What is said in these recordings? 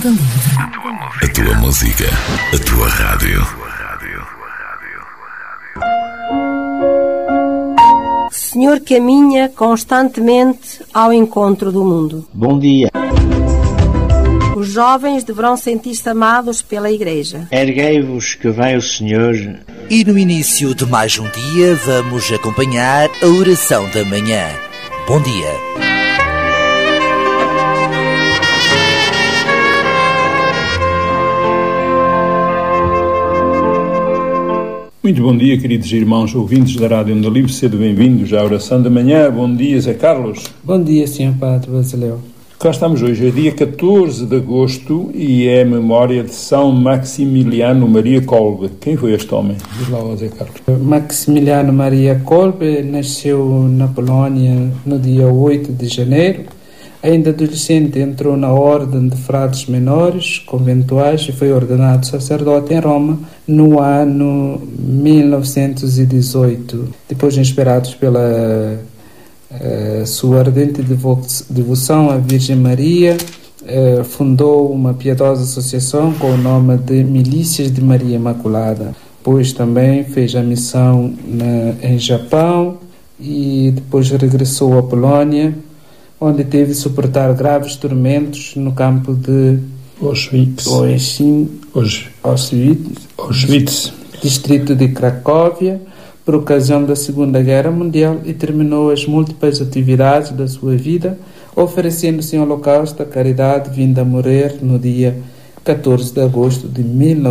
Onda Livre. A tua música, a tua rádio. Senhor caminha constantemente ao encontro do mundo. Bom dia. Os jovens deverão sentir-se amados pela Igreja. Erguei-vos que vem o Senhor. E no início de mais um dia vamos acompanhar a oração da manhã. Bom dia. Muito bom dia, queridos irmãos ouvintes da Rádio Onda Livre, sejam bem-vindos à oração da manhã. Bom dia, Zé Carlos. Bom dia, Sr. Padre Basileu. Cá estamos hoje, é dia 14 de agosto e é a memória de São Maximiliano Maria Kolbe. Quem foi este homem? Diz lá, Zé Carlos. Maximiliano Maria Kolbe nasceu na Polónia no dia 8 de janeiro. Ainda adolescente entrou na Ordem de Frades Menores Conventuais e foi ordenado sacerdote em Roma no ano 1918. Depois, inspirados pela sua ardente devoção à Virgem Maria, fundou uma piedosa associação com o nome de Milícias de Maria Imaculada. Depois também fez a missão em Japão e depois regressou à Polónia, onde teve de suportar graves tormentos no campo de Auschwitz, distrito de Cracóvia, por ocasião da Segunda Guerra Mundial, e terminou as múltiplas atividades da sua vida, oferecendo-se em holocausto à caridade, vindo a morrer no dia 14 de agosto de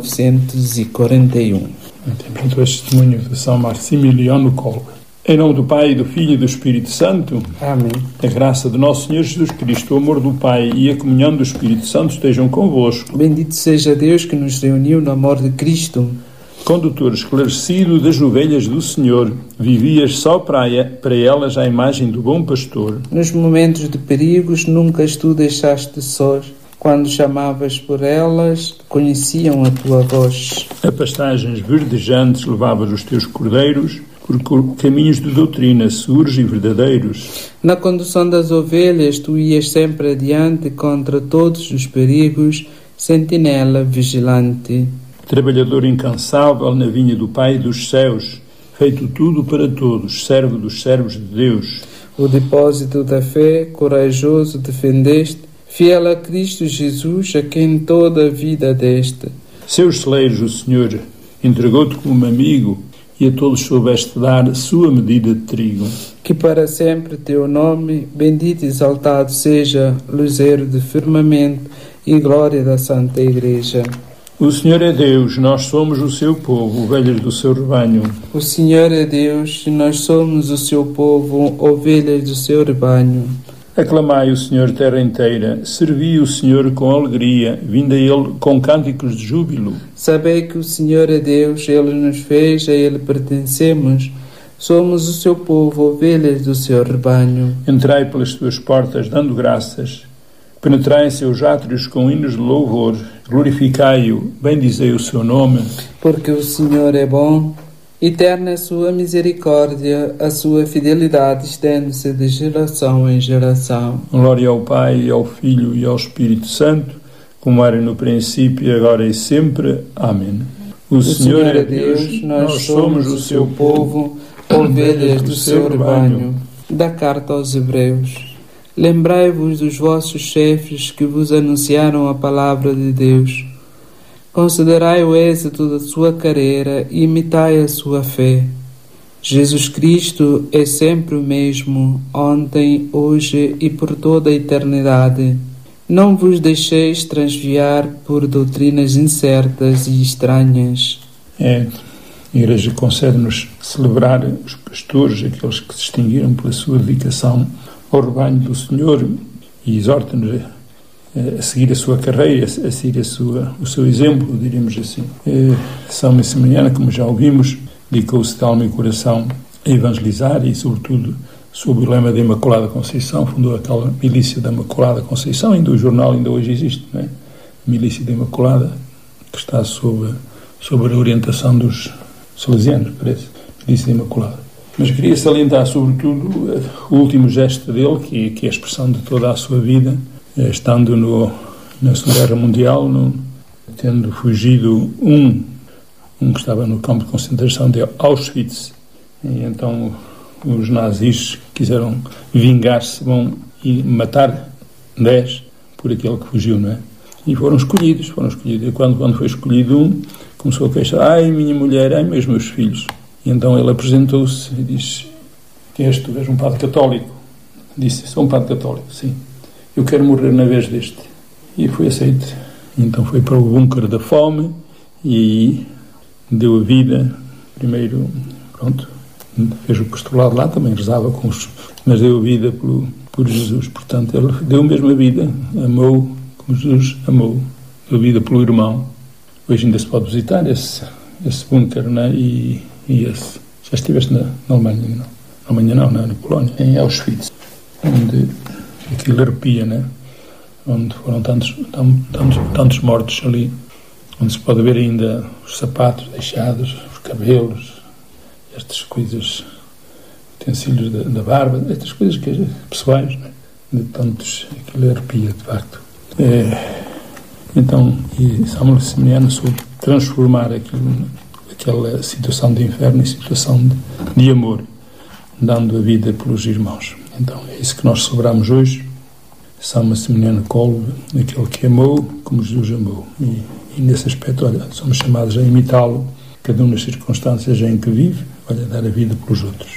1941. Portanto, este testemunho de São Maximiliano Kolbe. Em nome do Pai, do Filho e do Espírito Santo. Amém. A graça de nosso Senhor Jesus Cristo, o amor do Pai e a comunhão do Espírito Santo estejam convosco. Bendito seja Deus que nos reuniu no amor de Cristo. Condutor esclarecido das ovelhas do Senhor, vivias só para elas à imagem do bom pastor. Nos momentos de perigos nunca tu deixaste sós. Quando chamavas por elas, conheciam a tua voz. A pastagens verdejantes levavas os teus cordeiros por caminhos de doutrina seguros e verdadeiros. Na condução das ovelhas, tu ias sempre adiante contra todos os perigos, sentinela vigilante. Trabalhador incansável na vinha do Pai dos céus, feito tudo para todos, servo dos servos de Deus. O depósito da fé, corajoso defendeste, fiel a Cristo Jesus, a quem toda a vida deste. Seus celeiros o Senhor entregou-te como amigo, e a todos soubeste dar sua medida de trigo. Que para sempre teu nome, bendito e exaltado seja, luzeiro de firmamento e glória da Santa Igreja. O Senhor é Deus, nós somos o seu povo, ovelhas do seu rebanho. O Senhor é Deus, e nós somos o seu povo, ovelhas do seu rebanho. Aclamai o Senhor, terra inteira, servi o Senhor com alegria, vinde a Ele com cânticos de júbilo. Sabei que o Senhor é Deus, Ele nos fez, a Ele pertencemos, somos o seu povo, ovelhas do seu rebanho. Entrai pelas suas portas, dando graças, penetrai em seus átrios com hinos de louvor, glorificai-o, bendizei o seu nome. Porque o Senhor é bom, eterna é a sua misericórdia, a sua fidelidade estende-se de geração em geração. Glória ao Pai, ao Filho e ao Espírito Santo, como era no princípio, agora e sempre. Amém. O Senhor é Deus, nós somos o seu povo, ovelhas do seu rebanho. Da carta aos Hebreus. Lembrai-vos dos vossos chefes que vos anunciaram a palavra de Deus. Considerai o êxito da sua carreira e imitai a sua fé. Jesus Cristo é sempre o mesmo, ontem, hoje e por toda a eternidade. Não vos deixeis transviar por doutrinas incertas e estranhas. A Igreja concede-nos celebrar os pastores, aqueles que se distinguiram pela sua dedicação ao rebanho do Senhor, e exorta-nos a seguir a sua carreira, a seguir o seu exemplo, diríamos assim. São Maximiliano, como já ouvimos, dedicou-se de alma e coração a evangelizar e, sobretudo, sob o lema da Imaculada Conceição, fundou aquela Milícia da Imaculada Conceição, ainda o jornal ainda hoje existe, não é? A Milícia da Imaculada, que está sob a orientação dos salesianos, parece, Milícia da Imaculada. Mas queria salientar, sobretudo, o último gesto dele, que é a expressão de toda a sua vida, estando na Segunda Guerra Mundial, tendo fugido um que estava no campo de concentração de Auschwitz. E então os nazis quiseram vingar-se, e matar 10 por aquele que fugiu, não é? E foram escolhidos. E quando foi escolhido um, começou a queixar: ai, minha mulher, ai, meus filhos. E então ele apresentou-se e disse: tu és um padre católico? Disse: sou um padre católico, sim. Eu quero morrer na vez deste. E foi aceito. Então foi para o bunker da fome e deu a vida. Primeiro, fez o apostolado lá, também rezava mas deu a vida por Jesus. Portanto, ele deu mesmo a vida, amou como Jesus amou, deu a vida pelo irmão. Hoje ainda se pode visitar esse bunker, né? E esse. Já estiveste na Alemanha, não? Na Alemanha não, na Polónia, em Auschwitz, onde aquilo arrepia, né? Onde foram tantos mortos ali, onde se pode ver ainda os sapatos deixados, os cabelos, estas coisas, utensílios da barba, estas coisas pessoais, né? De tantos, aquilo arrepia, de facto. Então, e São Maximiliano soube transformar aquela situação de inferno em situação de amor, dando a vida pelos irmãos. Então, é isso que nós celebramos hoje. São Maximiliano Kolbe, aquele que amou como Jesus amou. E nesse aspecto, olha, somos chamados a imitá-lo, cada um nas circunstâncias em que vive, olha, dar a vida pelos outros.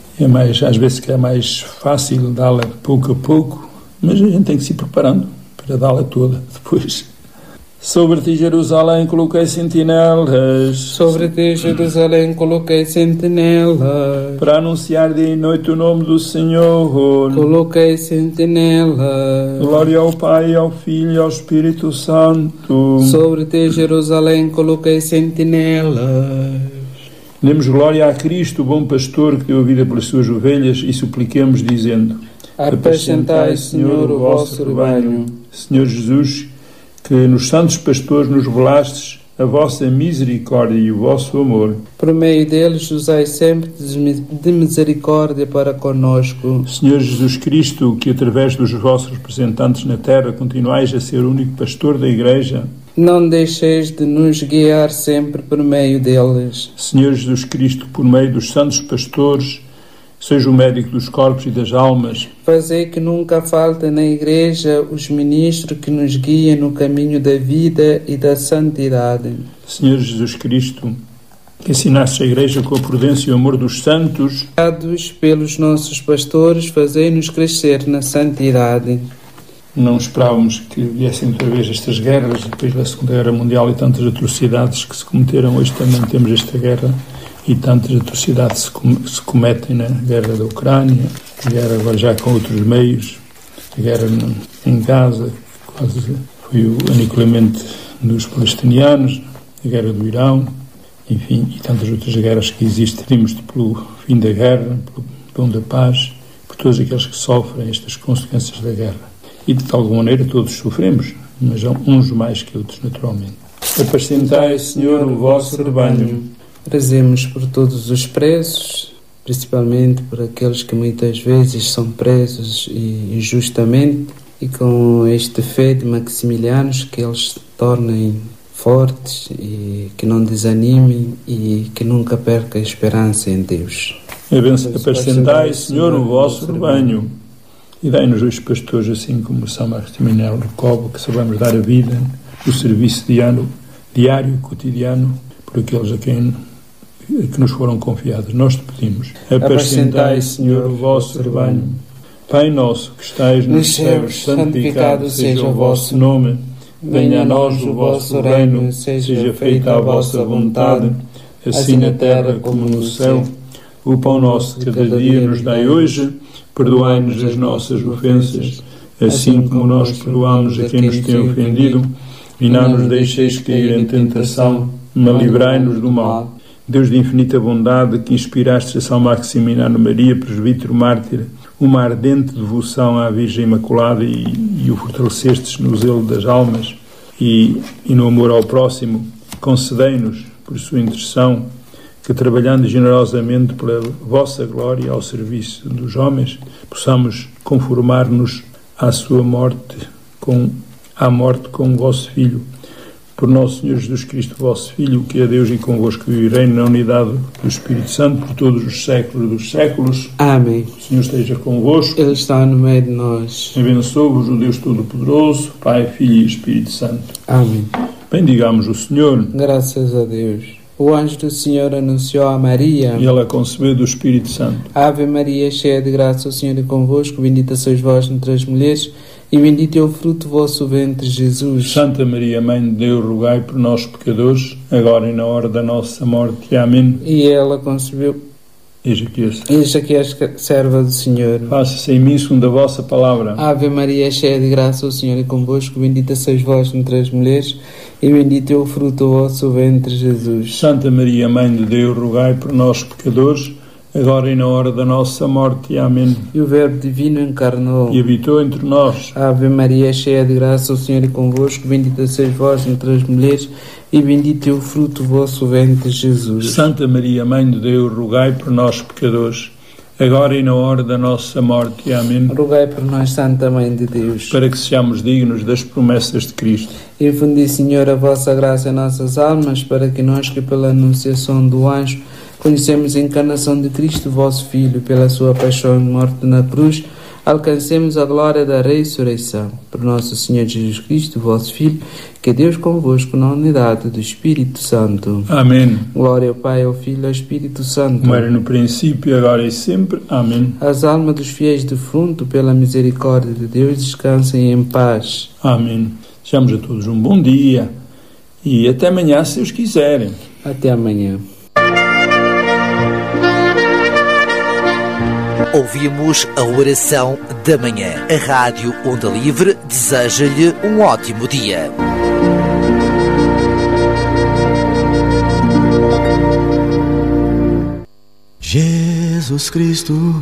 Às vezes que é mais fácil dá-la pouco a pouco, mas a gente tem que se ir preparando para dá-la toda depois. Sobre ti, Jerusalém, coloquei sentinelas. Sobre ti, Jerusalém, coloquei sentinelas. Para anunciar dia e noite o nome do Senhor. Coloquei sentinelas. Glória ao Pai, ao Filho e ao Espírito Santo. Sobre ti, Jerusalém, coloquei sentinelas. Demos glória a Cristo, o bom pastor que deu a vida pelas suas ovelhas, e supliquemos dizendo: apacentai, Senhor, o vosso rebanho. Senhor Jesus, que nos santos pastores nos revelastes a vossa misericórdia e o vosso amor. Por meio deles, usai sempre de misericórdia para conosco. Senhor Jesus Cristo, que através dos vossos representantes na terra continuais a ser o único pastor da Igreja, não deixeis de nos guiar sempre por meio deles. Senhor Jesus Cristo, por meio dos santos pastores, seja o médico dos corpos e das almas. Fazei que nunca faltem na Igreja os ministros que nos guiem no caminho da vida e da santidade. Senhor Jesus Cristo, que ensinastes a Igreja com a prudência e o amor dos santos, guiados pelos nossos pastores, fazei-nos crescer na santidade. Não esperávamos que viessem outra vez estas guerras, depois da Segunda Guerra Mundial e tantas atrocidades que se cometeram. Hoje também temos esta guerra e tantas atrocidades se cometem, né? A guerra da Ucrânia, a guerra agora já com outros meios, a guerra em Gaza, quase foi o aniquilamento dos palestinianos, a guerra do Irão, enfim, e tantas outras guerras que existem. Pedimos pelo fim da guerra, pelo dom da paz, por todos aqueles que sofrem estas consequências da guerra. E de alguma maneira todos sofremos, mas uns mais que outros, naturalmente. Apacentai, Senhor, o vosso rebanho. Rezemos por todos os presos, principalmente por aqueles que muitas vezes são presos injustamente, e com este fé de Maximilianos que eles se tornem fortes e que não desanimem e que nunca percam a esperança em Deus. Apacentai, Senhor, o vosso rebanho. E dai-nos os pastores, assim como São Maximiliano Kolbe, que sabemos dar a vida, o serviço diário, cotidiano, por aqueles a quem que nos foram confiados. Nós te pedimos: apacentai, Senhor, o vosso rebanho. Pai nosso, que estais nos céus, santificado seja o vosso nome. Venha a nós o vosso reino, seja feita a vossa vontade, assim na terra como no céu. O pão nosso de cada dia nos dai hoje. Perdoai-nos as nossas ofensas, assim como nós perdoamos a quem nos tem ofendido, e não nos deixeis cair em tentação, mas livrai-nos do mal. Deus de infinita bondade, que inspiraste a São Maximiliano Maria, presbítero mártir, uma ardente devoção à Virgem Imaculada e o fortalecestes no zelo das almas e no amor ao próximo, concedei-nos, por sua intercessão, que trabalhando generosamente pela vossa glória ao serviço dos homens, possamos conformar-nos à sua morte com à morte com o vosso Filho. Por nosso Senhor Jesus Cristo, vosso Filho, que é Deus e convosco vive e reina na unidade do Espírito Santo por todos os séculos dos séculos. Amém. O Senhor esteja convosco. Ele está no meio de nós. Abençoe-vos o Deus Todo-Poderoso, Pai, Filho e Espírito Santo. Amém. Bendigamos o Senhor. Graças a Deus. O anjo do Senhor anunciou a Maria. E ela concebeu do Espírito Santo. Ave Maria, cheia de graça, o Senhor é convosco. Bendita sois vós entre as mulheres, e bendito é o fruto do vosso ventre, Jesus. Santa Maria, Mãe de Deus, rogai por nós, pecadores, agora e na hora da nossa morte. Amém. E ela concebeu. Eis aqui a serva do Senhor. Faça-se em mim segundo a vossa palavra. Ave Maria, cheia de graça, o Senhor é convosco. Bendita sois vós entre as mulheres, e bendito é o fruto do vosso ventre, Jesus. Santa Maria, Mãe de Deus, rogai por nós, pecadores, agora e na hora da nossa morte. Amém. E o Verbo Divino encarnou e habitou entre nós. Ave Maria, cheia de graça, o Senhor é convosco. Bendita sois vós entre as mulheres, e bendito é o fruto do vosso ventre, Jesus. Santa Maria, Mãe de Deus, rogai por nós, pecadores, agora e na hora da nossa morte. Amém. Rogai por nós, Santa Mãe de Deus, para que sejamos dignos das promessas de Cristo. Infundi, Senhor, a vossa graça em nossas almas, para que nós, que pela anunciação do anjo conhecemos a encarnação de Cristo, vosso Filho, pela sua paixão e morte na cruz, alcancemos a glória da ressurreição. Por nosso Senhor Jesus Cristo, vosso Filho, que é Deus convosco na unidade do Espírito Santo. Amém. Glória ao Pai, ao Filho e ao Espírito Santo. Como era no princípio, agora e sempre. Amém. As almas dos fiéis defuntos, pela misericórdia de Deus, descansem em paz. Amém. Sejamos a todos um bom dia e até amanhã, se Deus quiserem. Até amanhã. Ouvimos a oração da manhã. A Rádio Onda Livre deseja-lhe um ótimo dia. Jesus Cristo